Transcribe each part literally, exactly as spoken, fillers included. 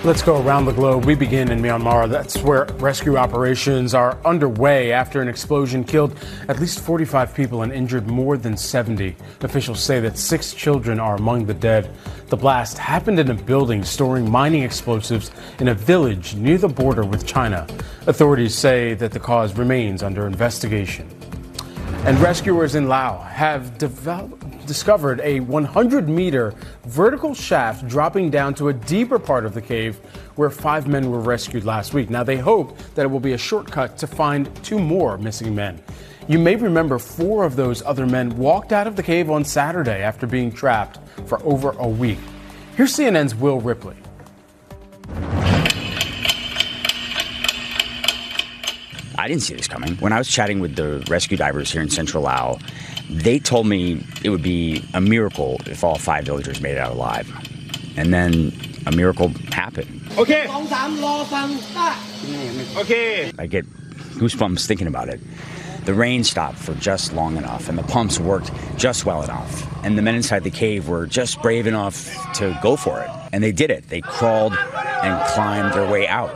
Let's go around the globe. We begin in Myanmar. That's where rescue operations are underway after an explosion killed at least forty-five people and injured more than seventy. Officials say that six children are among the dead. The blast happened in a building storing mining explosives in a village near the border with China. Authorities say that the cause remains under investigation. And rescuers in Laos have developed discovered a one hundred meter vertical shaft dropping down to a deeper part of the cave where five men were rescued last week. Now, they hope that it will be a shortcut to find two more missing men. You may remember four of those other men walked out of the cave on Saturday after being trapped for over a week. Here's C N N's Will Ripley. I didn't see this coming. When I was chatting with the rescue divers here in central Laos, they told me it would be a miracle if all five villagers made it out alive. And then a miracle happened. Okay. Okay. I get goosebumps thinking about it. The rain stopped for just long enough, and the pumps worked just well enough. And the men inside the cave were just brave enough to go for it. And they did it. They crawled and climbed their way out.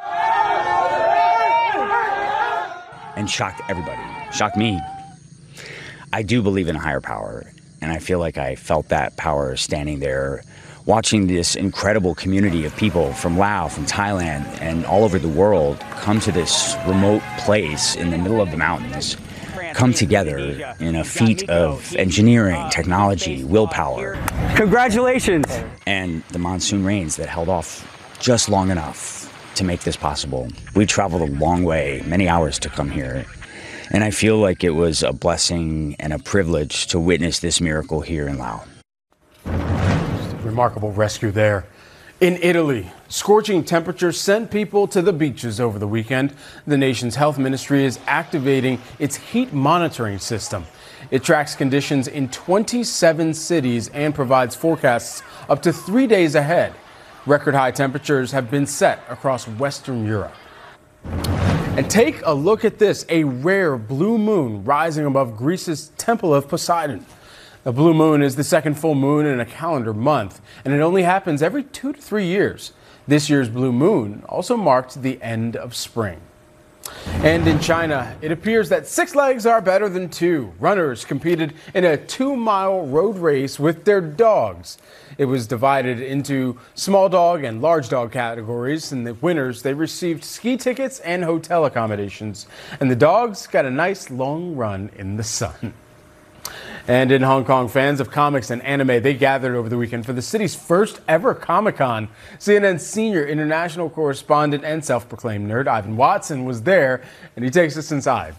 And shocked everybody. Shocked me. I do believe in a higher power, and I feel like I felt that power standing there, watching this incredible community of people from Laos, from Thailand, and all over the world come to this remote place in the middle of the mountains, come together in a feat of engineering, technology, willpower. Congratulations! And the monsoon rains that held off just long enough to make this possible. We traveled a long way, many hours to come here. And I feel like it was a blessing and a privilege to witness this miracle here in Laos. Remarkable rescue there. In Italy, scorching temperatures sent people to the beaches over the weekend. The nation's health ministry is activating its heat monitoring system. It tracks conditions in twenty-seven cities and provides forecasts up to three days ahead. Record high temperatures have been set across Western Europe. And take a look at this, a rare blue moon rising above Greece's Temple of Poseidon. The blue moon is the second full moon in a calendar month, and it only happens every two to three years. This year's blue moon also marked the end of spring. And in China, it appears that six legs are better than two. Runners competed in a two-mile road race with their dogs. It was divided into small dog and large dog categories, and the winners, they received ski tickets and hotel accommodations. And the dogs got a nice long run in the sun. And in Hong Kong, fans of comics and anime, they gathered over the weekend for the city's first ever Comic-Con. C N N's senior international correspondent and self-proclaimed nerd, Ivan Watson, was there, and he takes us inside.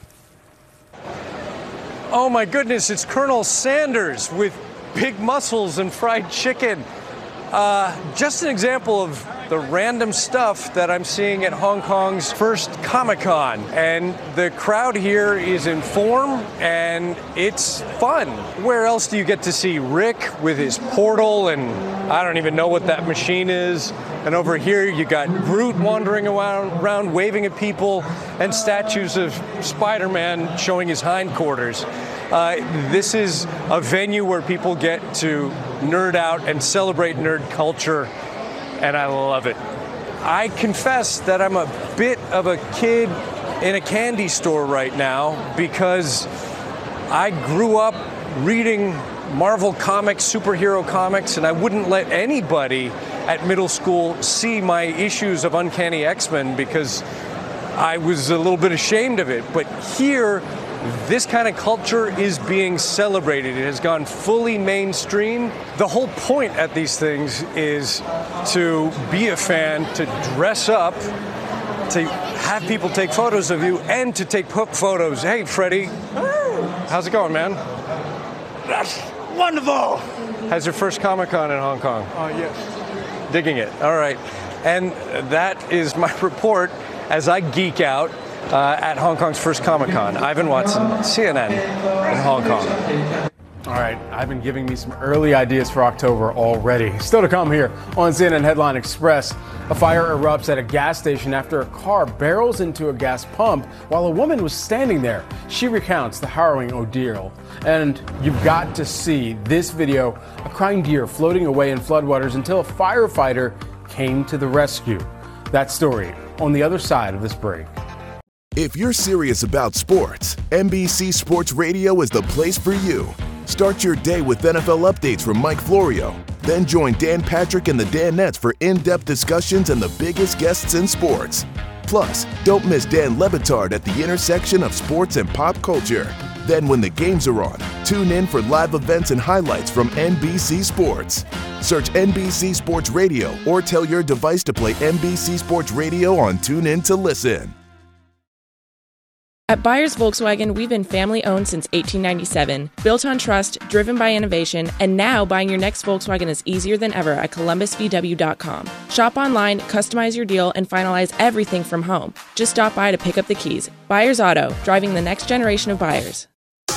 Oh my goodness, it's Colonel Sanders with big muscles and fried chicken. Uh, just an example of the random stuff that I'm seeing at Hong Kong's first Comic-Con. And the crowd here is in form and it's fun. Where else do you get to see Rick with his portal and I don't even know what that machine is. And over here you got Groot wandering around, around waving at people and statues of Spider-Man showing his hindquarters. Uh, this is a venue where people get to nerd out and celebrate nerd culture, and I love it. I confess that I'm a bit of a kid in a candy store right now because I grew up reading Marvel comics, superhero comics, and I wouldn't let anybody at middle school see my issues of Uncanny X-Men because I was a little bit ashamed of it. But here, this kind of culture is being celebrated. It has gone fully mainstream. The whole point at these things is to be a fan, to dress up, to have people take photos of you, and to take photos. Hey, Freddie. How's it going, man? That's wonderful. How's your first Comic-Con in Hong Kong? Oh, uh, yes. Digging it. All right. And that is my report as I geek out Uh, at Hong Kong's first Comic-Con. Ivan Watson, C N N in Hong Kong. All right, I've been giving me some early ideas for October already. Still to come here on C N N Headline Express. A fire erupts at a gas station after a car barrels into a gas pump while a woman was standing there. She recounts the harrowing ordeal. And you've got to see this video, a crying deer floating away in floodwaters until a firefighter came to the rescue. That story on the other side of this break. If you're serious about sports, N B C Sports Radio is the place for you. Start your day with N F L updates from Mike Florio. Then join Dan Patrick and the Danettes for in-depth discussions and the biggest guests in sports. Plus, don't miss Dan Le Batard at the intersection of sports and pop culture. Then when the games are on, tune in for live events and highlights from N B C Sports. Search N B C Sports Radio or tell your device to play N B C Sports Radio on TuneIn to listen. At Byers Volkswagen, we've been family-owned since eighteen ninety-seven, built on trust, driven by innovation, and now buying your next Volkswagen is easier than ever at Columbus V W dot com. Shop online, customize your deal, and finalize everything from home. Just stop by to pick up the keys. Byers Auto, driving the next generation of buyers.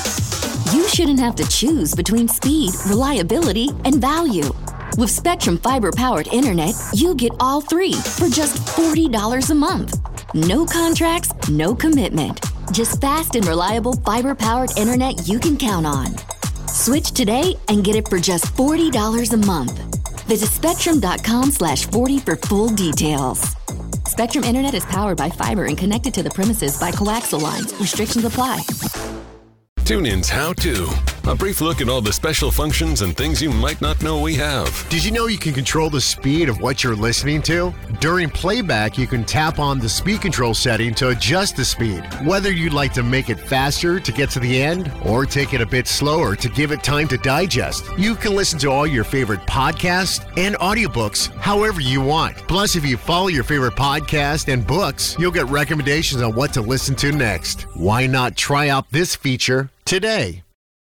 You shouldn't have to choose between speed, reliability, and value. With Spectrum Fiber-powered internet, you get all three for just forty dollars a month. No contracts, no commitment. Just fast and reliable fiber-powered internet you can count on. Switch today and get it for just forty dollars a month. Visit spectrum.com slash 40 for full details. Spectrum Internet is powered by fiber and connected to the premises by coaxial lines. Restrictions apply. TuneIn's How To. A brief look at all the special functions and things you might not know we have. Did you know you can control the speed of what you're listening to? During playback, you can tap on the speed control setting to adjust the speed. Whether you'd like to make it faster to get to the end or take it a bit slower to give it time to digest, you can listen to all your favorite podcasts and audiobooks however you want. Plus, if you follow your favorite podcast and books, you'll get recommendations on what to listen to next. Why not try out this feature today?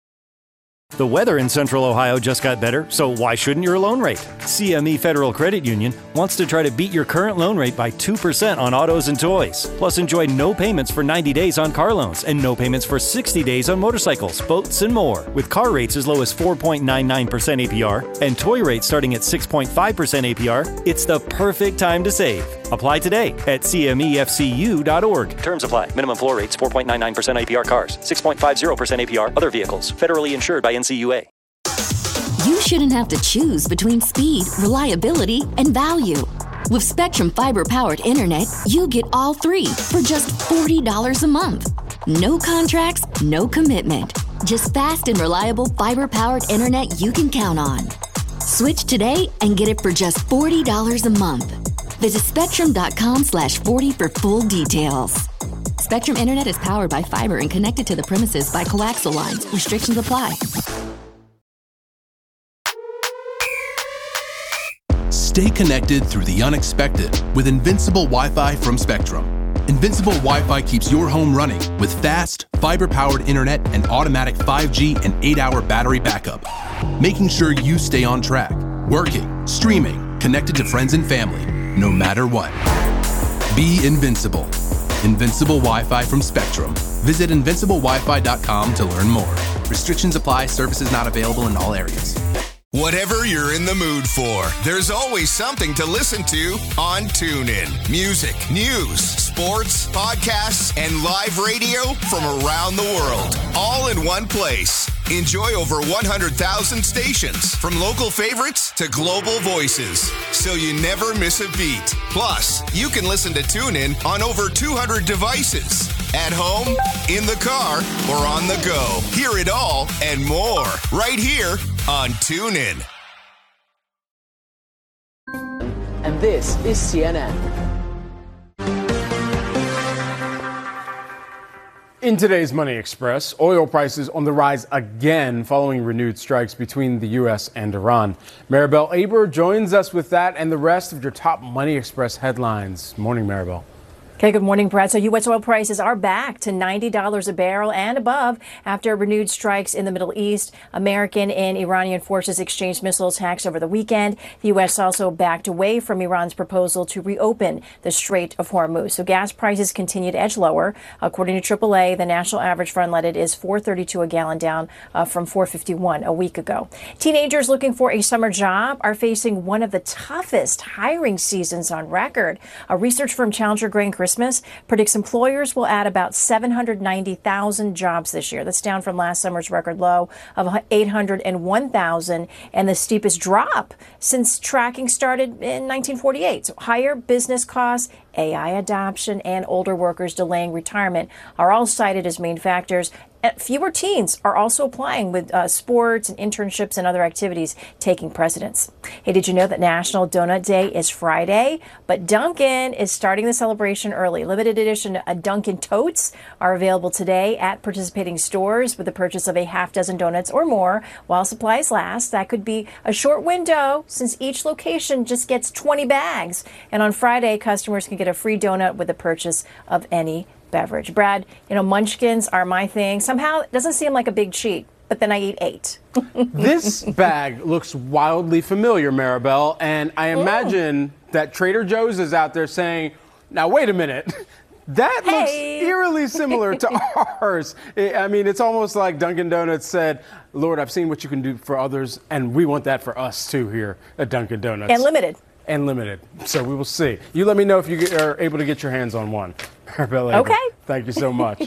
The weather in Central Ohio just got better, so why shouldn't your loan rate? C M E Federal Credit Union wants to try to beat your current loan rate by two percent on autos and toys. Plus, enjoy no payments for ninety days on car loans and no payments for sixty days on motorcycles, boats, and more. With car rates as low as four point nine nine percent A P R and toy rates starting at six point five percent A P R, it's the perfect time to save. Apply today at C M E F C U dot org. Terms apply. Minimum floor rates four point nine nine percent A P R cars, six point five zero percent A P R other vehicles. Federally insured by N C U A. You shouldn't have to choose between speed, reliability, and value. With Spectrum Fiber-powered internet, you get all three for just forty dollars a month. No contracts, no commitment. Just fast and reliable fiber-powered internet you can count on. Switch today and get it for just forty dollars a month. Visit spectrum.com slash 40 for full details. Spectrum Internet is powered by fiber and connected to the premises by coaxial lines. Restrictions apply. Stay connected through the unexpected with Invincible Wi-Fi from Spectrum. Invincible Wi-Fi keeps your home running with fast, fiber-powered internet and automatic five G and eight-hour battery backup, making sure you stay on track, working, streaming, connected to friends and family, no matter what. Be invincible. Invincible Wi-Fi from Spectrum. Visit invincible wi fi dot com to learn more. Restrictions apply. Services not available in all areas. Whatever you're in the mood for, there's always something to listen to on TuneIn. Music, news, sports, podcasts, and live radio from around the world, all in one place. Enjoy over one hundred thousand stations, from local favorites to global voices, so you never miss a beat. Plus, you can listen to TuneIn on over two hundred devices, at home, in the car, or on the go. Hear it all and more right here on TuneIn. And this is C N N. In today's Money Express, oil prices on the rise again following renewed strikes between the U S and Iran. Maribel Aber joins us with that and the rest of your top Money Express headlines. Morning, Maribel. Okay, good morning, Brad. So U S oil prices are back to ninety dollars a barrel and above after renewed strikes in the Middle East. American and Iranian forces exchanged missile attacks over the weekend. The U S also backed away from Iran's proposal to reopen the Strait of Hormuz. So gas prices continue to edge lower. According to triple A, the national average for unleaded is four thirty-two a gallon, down uh, from four fifty-one a week ago. Teenagers looking for a summer job are facing one of the toughest hiring seasons on record. A research firm Challenger Gray and Chris Christmas, predicts employers will add about seven hundred ninety thousand jobs this year. That's down from last summer's record low of eight hundred one thousand and the steepest drop since tracking started in nineteen forty-eight. So higher business costs, A I adoption, and older workers delaying retirement are all cited as main factors. Fewer teens are also applying, with uh, sports and internships and other activities taking precedence. Hey, did you know that National Donut Day is Friday? But Dunkin' is starting the celebration early. Limited edition uh, Dunkin' Totes are available today at participating stores with the purchase of a half dozen donuts or more while supplies last. That could be a short window since each location just gets twenty bags. And on Friday, customers can get a free donut with the purchase of any beverage. Brad, you know, munchkins are my thing. Somehow it doesn't seem like a big cheat, but then I eat eight. This bag looks wildly familiar, Maribel, and I imagine mm. that Trader Joe's is out there saying, now wait a minute, that hey. looks eerily similar to ours. I mean, it's almost like Dunkin' Donuts said, Lord, I've seen what you can do for others, and we want that for us too here at Dunkin' Donuts. And limited. And limited. So we will see. You let me know if you get, are able to get your hands on one. Maribel Eber, okay. Thank you so much.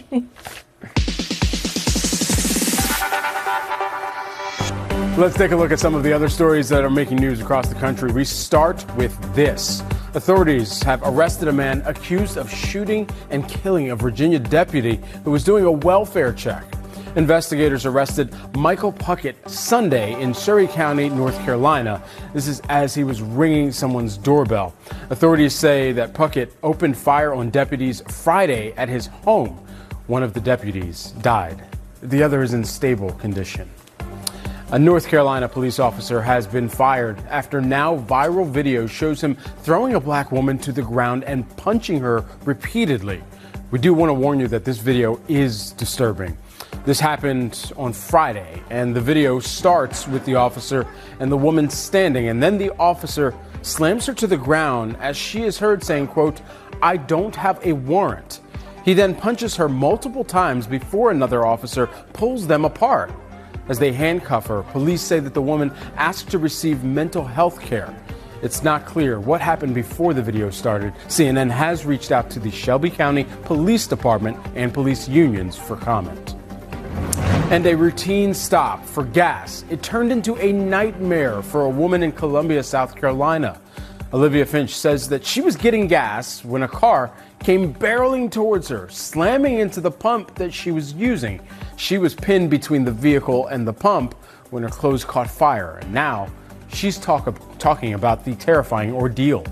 Let's take a look at some of the other stories that are making news across the country. We start with this. Authorities have arrested a man accused of shooting and killing a Virginia deputy who was doing a welfare check. Investigators arrested Michael Puckett Sunday in Surry County, North Carolina. This is as he was ringing someone's doorbell. Authorities say that Puckett opened fire on deputies Friday at his home. One of the deputies died. The other is in stable condition. A North Carolina police officer has been fired after now viral video shows him throwing a black woman to the ground and punching her repeatedly. We do want to warn you that this video is disturbing. This happened on Friday, and the video starts with the officer and the woman standing, and then the officer slams her to the ground as she is heard saying, quote, "I don't have a warrant." He then punches her multiple times before another officer pulls them apart. As they handcuff her, police say that the woman asked to receive mental health care. It's not clear what happened before the video started. C N N has reached out to the Shelby County Police Department and police unions for comment. And a routine stop for gas. It turned into a nightmare for a woman in Columbia, South Carolina. Olivia Finch says that she was getting gas when a car came barreling towards her, slamming into the pump that she was using. She was pinned between the vehicle and the pump when her clothes caught fire. And now she's talk, talking about the terrifying ordeal.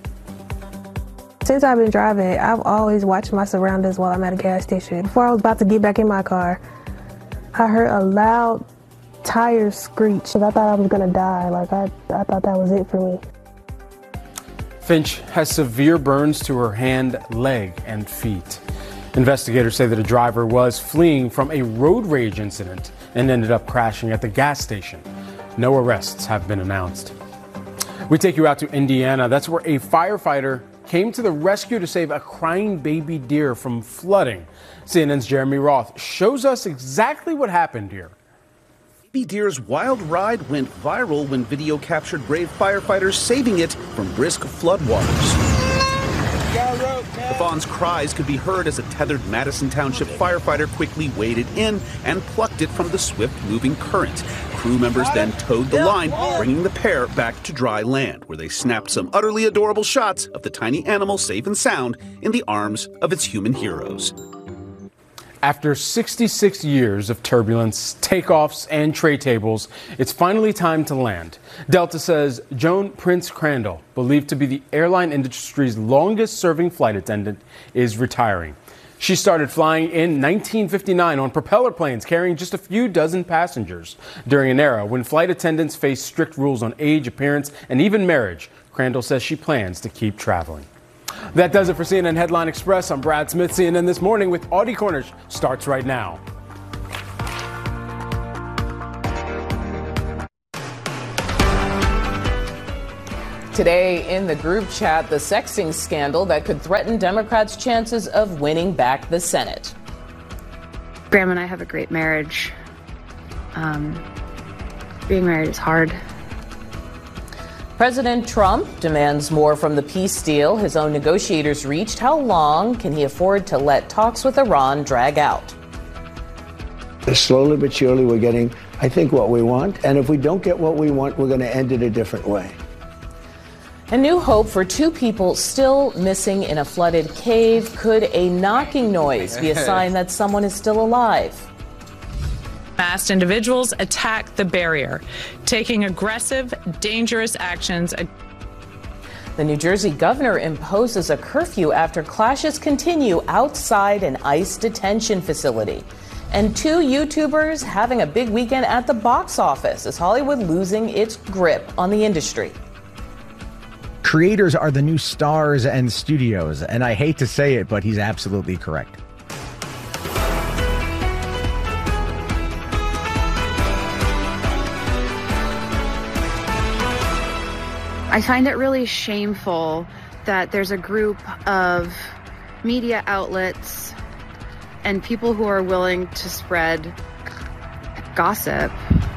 Since I've been driving, I've always watched my surroundings while I'm at a gas station. Before I was about to get back in my car, I heard a loud tire screech. I thought I was gonna die. Like I, I thought that was it for me. Finch has severe burns to her hand, leg, and feet. Investigators say that a driver was fleeing from a road rage incident and ended up crashing at the gas station. No arrests have been announced. We take you out to Indiana. That's where a firefighter came to the rescue to save a crying baby deer from flooding. C N N's Jeremy Roth shows us exactly what happened here. Baby deer's wild ride went viral when video captured brave firefighters saving it from brisk floodwaters. The fawn's cries could be heard as a tethered Madison Township firefighter quickly waded in and plucked it from the swift-moving current. Crew members then towed the line, bringing the pair back to dry land, where they snapped some utterly adorable shots of the tiny animal safe and sound in the arms of its human heroes. After sixty-six years of turbulence, takeoffs, and tray tables, it's finally time to land. Delta says Joan Prince Crandall, believed to be the airline industry's longest-serving flight attendant, is retiring. She started flying in nineteen fifty-nine on propeller planes carrying just a few dozen passengers. During an era when flight attendants faced strict rules on age, appearance, and even marriage, Crandall says she plans to keep traveling. That does it for C N N Headline Express. I'm Brad Smith. C N N This Morning with Audie Cornish starts right now. Today in the group chat, the sexting scandal that could threaten Democrats' chances of winning back the Senate. Graham and I have a great marriage. Um, being married is hard. President Trump demands more from the peace deal his own negotiators reached. How long can he afford to let talks with Iran drag out? Slowly but surely, we're getting, I think, what we want. And if we don't get what we want, we're going to end it a different way. A new hope for two people still missing in a flooded cave. Could a knocking noise be a sign that someone is still alive? Masked individuals attack the barrier, taking aggressive, dangerous actions. The New Jersey governor imposes a curfew after clashes continue outside an ICE detention facility. And two YouTubers having a big weekend at the box office. Is Hollywood losing its grip on the industry? Creators are the new stars and studios, and I hate to say it, but he's absolutely correct. I find it really shameful that there's a group of media outlets and people who are willing to spread gossip.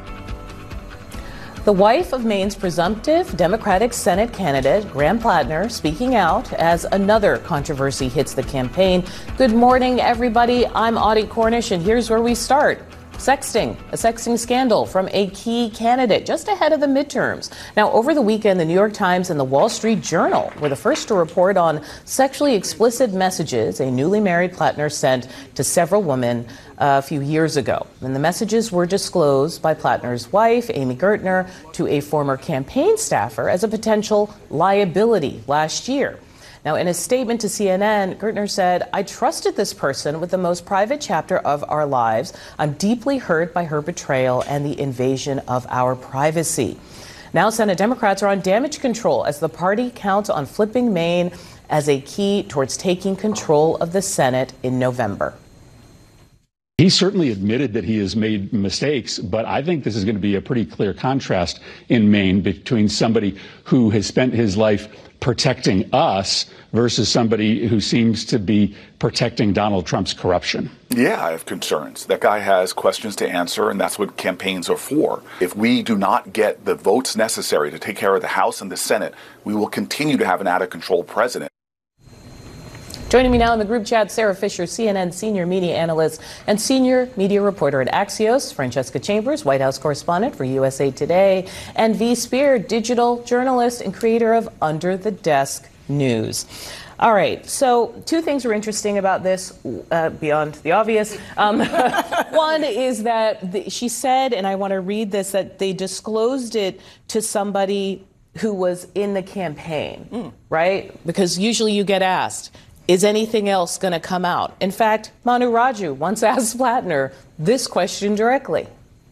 The wife of Maine's presumptive Democratic Senate candidate, Graham Plattner, speaking out as another controversy hits the campaign. Good morning, everybody. I'm Audie Cornish, and here's where we start. Sexting, a sexting scandal from a key candidate just ahead of the midterms. Now, over the weekend, the New York Times and the Wall Street Journal were the first to report on sexually explicit messages a newly married Plattner sent to several women uh, a few years ago. And the messages were disclosed by Plattner's wife, Amy Gertner, to a former campaign staffer as a potential liability last year. Now, in a statement to C N N, Gertner said, "I trusted this person with the most private chapter of our lives. I'm deeply hurt by her betrayal and the invasion of our privacy." Now, Senate Democrats are on damage control as the party counts on flipping Maine as a key towards taking control of the Senate in November. He certainly admitted that he has made mistakes, but I think this is going to be a pretty clear contrast in Maine between somebody who has spent his life protecting us versus somebody who seems to be protecting Donald Trump's corruption. Yeah, I have concerns. That guy has questions to answer, and that's what campaigns are for. If we do not get the votes necessary to take care of the House and the Senate, we will continue to have an out-of-control president. Joining me now in the group chat, Sarah Fisher, C N N senior media analyst and senior media reporter at Axios, Francesca Chambers, White House correspondent for U S A Today, and V. Spear, digital journalist and creator of Under the Desk News. All right, so two things are interesting about this, uh, beyond the obvious. Um, one is that the, she said, and I want to read this, that they disclosed it to somebody who was in the campaign, mm. right? Because usually you get asked, is anything else going to come out? In fact, Manu Raju once asked Plattner this question directly.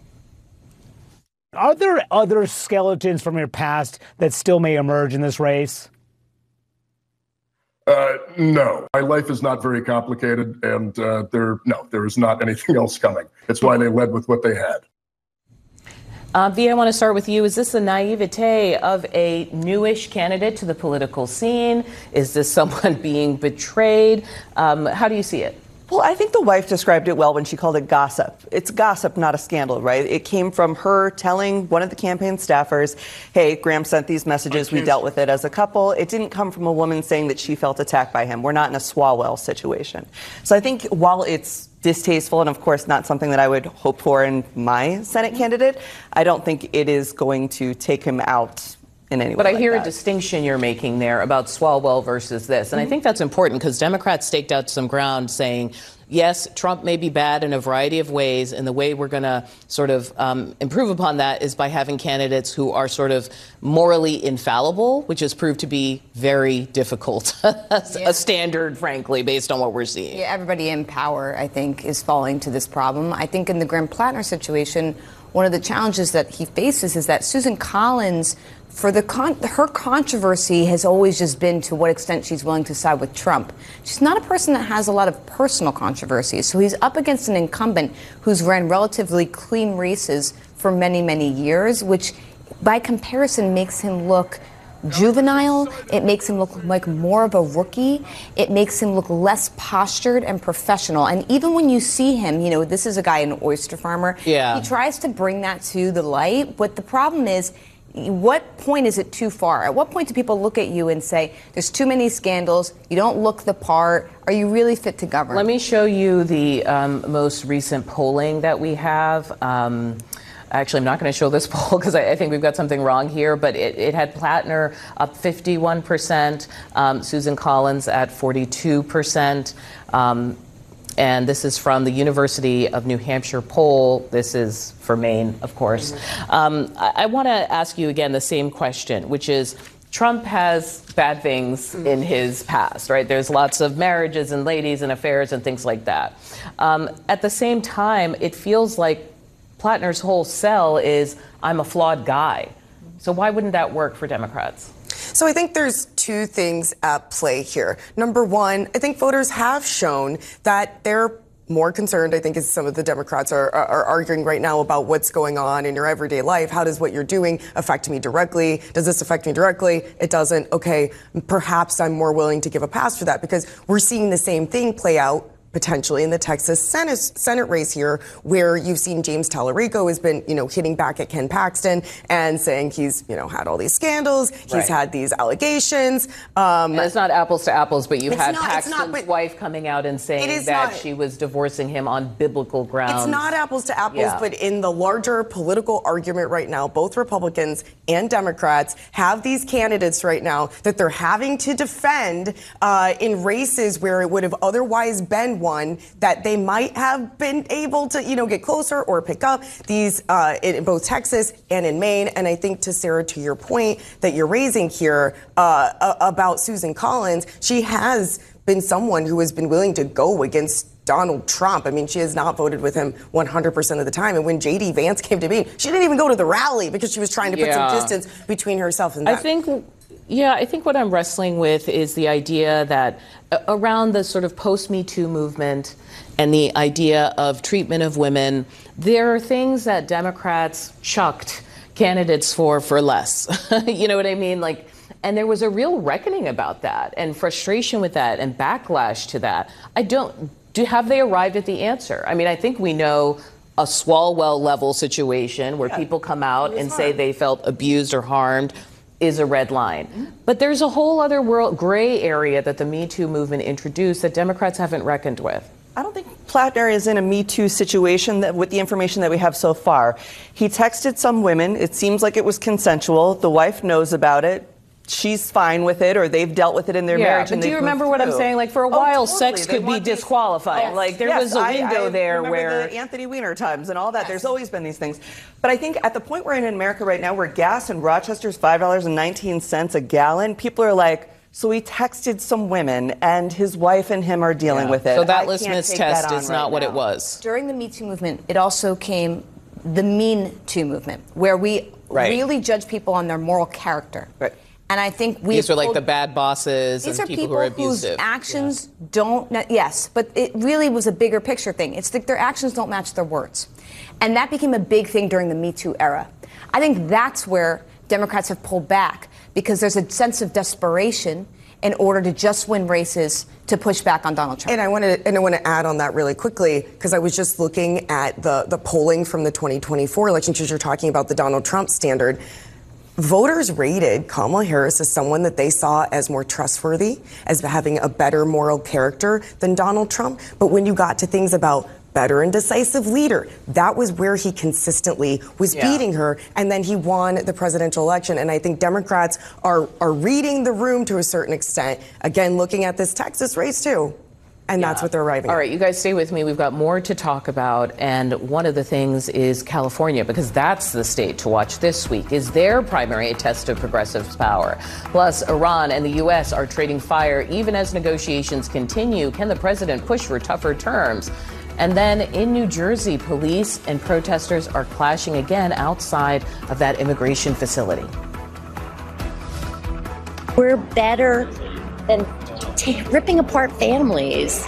Are there other skeletons from your past that still may emerge in this race? Uh, no, my life is not very complicated, and uh, there, no, there is not anything else coming. It's why they led with what they had. Uh, V, I want to start with you. Is this the naivete of a newish candidate to the political scene? Is this someone being betrayed? Um, how do you see it? Well, I think the wife described it well when she called it gossip. It's gossip, not a scandal, right? It came from her telling one of the campaign staffers, hey, Graham sent these messages. We dealt with it as a couple. It didn't come from a woman saying that she felt attacked by him. We're not in a Swalwell situation. So I think while it's distasteful and, of course, not something that I would hope for in my Senate candidate, I don't think it is going to take him out in any way. But I like hear that. a distinction you're making there about Swalwell versus this. And mm-hmm. I think that's important because Democrats staked out some ground saying, yes, Trump may be bad in a variety of ways. And the way we're going to sort of um, improve upon that is by having candidates who are sort of morally infallible, which has proved to be very difficult. a yeah. standard, frankly, based on what we're seeing. Yeah, everybody in power, I think, is falling to this problem. I think in the Graham Plattner situation, one of the challenges that he faces is that Susan Collins, for the con- her controversy has always just been to what extent she's willing to side with Trump. She's not a person that has a lot of personal controversies. So he's up against an incumbent who's ran relatively clean races for many, many years, which by comparison makes him look juvenile. It makes him look like more of a rookie. It makes him look less postured and professional. And even when you see him, you know, this is a guy, an oyster farmer. Yeah. He tries to bring that to the light. But the problem is, what point is it too far? At what point do people look at you and say, there's too many scandals, you don't look the part, are you really fit to govern? Let me show you the um, most recent polling that we have. Um, Actually, I'm not going to show this poll because I, I think we've got something wrong here, but it, it had Plattner up fifty-one percent, um, Susan Collins at forty-two percent. Um, and this is from the University of New Hampshire poll. This is for Maine, of course. Mm-hmm. Um, I, I want to ask you again the same question, which is, Trump has bad things in his past, right? There's lots of marriages and ladies and affairs and things like that. Um, at the same time, it feels like Plattner's whole sell is, I'm a flawed guy. So why wouldn't that work for Democrats? So I think there's two things at play here. Number one, I think voters have shown that they're more concerned, I think, as some of the Democrats are, are, are arguing right now about what's going on in your everyday life. How does what you're doing affect me directly? Does this affect me directly? It doesn't. Okay, perhaps I'm more willing to give a pass for that, because we're seeing the same thing play out potentially in the Texas Senate, Senate race here, where you've seen James Tallarico has been, you know, hitting back at Ken Paxton and saying he's, you know, had all these scandals, he's right. had these allegations. Um, and it's not apples to apples, but you've had not, Paxton's not, wife coming out and saying that not, she was divorcing him on biblical grounds. It's not apples to apples, yeah. but in the larger political argument right now, both Republicans and Democrats have these candidates right now that they're having to defend uh, in races where it would have otherwise been one that they might have been able to, you know, get closer or pick up these uh, in both Texas and in Maine. And I think, to Sarah, to your point that you're raising here uh, about Susan Collins, she has been someone who has been willing to go against Donald Trump. I mean, she has not voted with him one hundred percent of the time. And when J D Vance came to be, she didn't even go to the rally because she was trying to put yeah. some distance between herself and them. I think Yeah, I think what I'm wrestling with is the idea that uh, around the sort of post-Me Too movement and the idea of treatment of women, there are things that Democrats chucked candidates for for less. You know what I mean? Like, and there was a real reckoning about that and frustration with that and backlash to that. I don't, do have they arrived at the answer? I mean, I think we know a Swalwell level situation where yeah. people come out and hard. say they felt abused or harmed is a red line. Mm-hmm. But there's a whole other world gray area that the Me Too movement introduced that Democrats haven't reckoned with. I don't think Plattner is in a Me Too situation that, with the information that we have so far. He texted some women. It seems like it was consensual. The wife knows about it. She's fine with it, or they've dealt with it in their yeah, marriage. But and do you remember what I'm saying? Like, for a oh, while, totally. sex they could be disqualifying. Oh, like, there yes, was a window I, I there remember where the Anthony Weiner times and all that. Yes. There's always been these things. But I think at the point we're in in America right now, where gas in Rochester is five dollars and nineteen cents a gallon, people are like, so he texted some women, and his wife and him are dealing yeah. with it. So that I litmus test is not right what now. it was. During the Me Too movement, it also came the Mean Too movement, where we right. really judge people on their moral character. Right. And I think we these are like the bad bosses these and are people, people who are abusive. Whose actions yeah. don't. Yes, but it really was a bigger picture thing. It's that their actions don't match their words, and that became a big thing during the Me Too era. I think that's where Democrats have pulled back, because there's a sense of desperation in order to just win races to push back on Donald Trump. And I want to and I want to add on that really quickly, because I was just looking at the the polling from the twenty twenty-four election, because you're talking about the Donald Trump standard. Voters rated Kamala Harris as someone that they saw as more trustworthy, as having a better moral character than Donald Trump. But when you got to things about better and decisive leader, that was where he consistently was yeah. beating her. And then he won the presidential election. And I think Democrats are, are reading the room to a certain extent. Again, looking at this Texas race, too. And yeah. that's what they're arriving All at. right, you guys stay with me. We've got more to talk about. And one of the things is California, because that's the state to watch this week. Is their primary a test of progressive power? Plus, Iran and the U S are trading fire even as negotiations continue. Can the president push for tougher terms? And then in New Jersey, police and protesters are clashing again outside of that immigration facility. We're better than T- ripping apart families.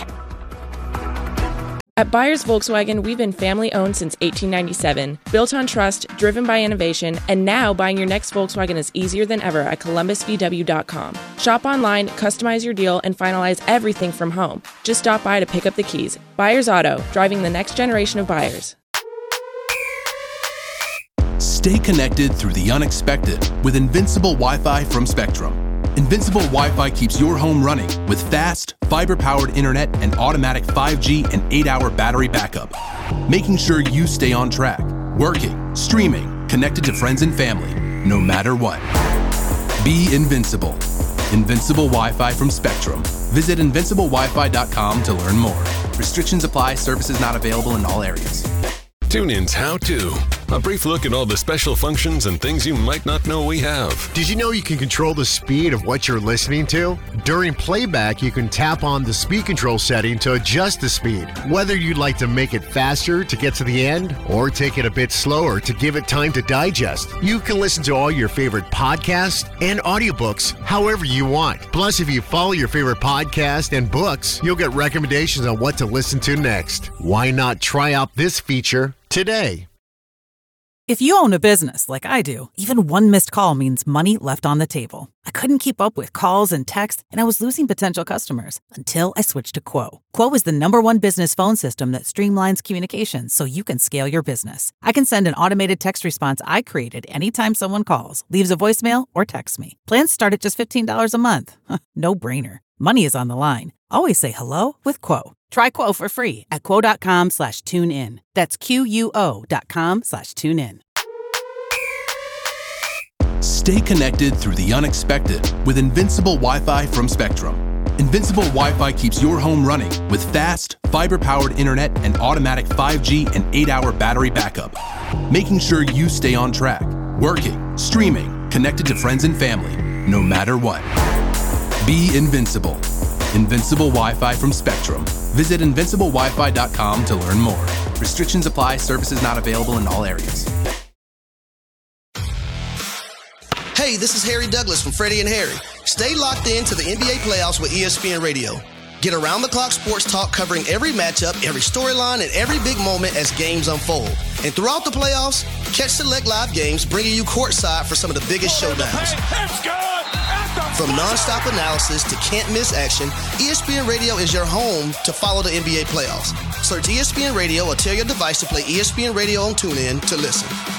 At Byers Volkswagen, we've been family-owned since eighteen ninety-seven, built on trust, driven by innovation, and now buying your next Volkswagen is easier than ever at Columbus V W dot com. Shop online, customize your deal, and finalize everything from home. Just stop by to pick up the keys. Byers Auto, driving the next generation of buyers. Stay connected through the unexpected with Invincible Wi-Fi from Spectrum. Invincible Wi-Fi keeps your home running with fast, fiber-powered internet and automatic five G and eight hour battery backup, making sure you stay on track, working, streaming, connected to friends and family, no matter what. Be invincible. Invincible Wi-Fi from Spectrum. Visit invincible wi fi dot com to learn more. Restrictions apply. Services not available in all areas. TuneIn's How To. A brief look at all the special functions and things you might not know we have. Did you know you can control the speed of what you're listening to? During playback, you can tap on the speed control setting to adjust the speed. Whether you'd like to make it faster to get to the end or take it a bit slower to give it time to digest, you can listen to all your favorite podcasts and audiobooks however you want. Plus, if you follow your favorite podcast and books, you'll get recommendations on what to listen to next. Why not try out this feature today? If you own a business like I do, even one missed call means money left on the table. I couldn't keep up with calls and texts, and I was losing potential customers until I switched to Quo. Quo is the number one business phone system that streamlines communications so you can scale your business. I can send an automated text response I created anytime someone calls, leaves a voicemail, or texts me. Plans start at just fifteen dollars a month. No brainer. Money is on the line. Always say hello with Quo. Try Quo for free at quo.com slash tune in. That's Q-U-O dot com slash tune in. Stay connected through the unexpected with Invincible Wi-Fi from Spectrum. Invincible Wi-Fi keeps your home running with fast, fiber-powered internet and automatic five G and eight hour battery backup, making sure you stay on track, working, streaming, connected to friends and family, no matter what. Be invincible. Invincible Wi-Fi from Spectrum. Visit invincible wi fi dot com to learn more. Restrictions apply. Services not available in all areas. Hey, this is Harry Douglas from Freddie and Harry. Stay locked in to the N B A playoffs with E S P N Radio. Get around-the-clock sports talk covering every matchup, every storyline, and every big moment as games unfold. And throughout the playoffs, catch select live games bringing you courtside for some of the biggest showdowns. From nonstop analysis to can't-miss action, E S P N Radio is your home to follow the N B A playoffs. Search E S P N Radio or tell your device to play E S P N Radio on TuneIn to listen.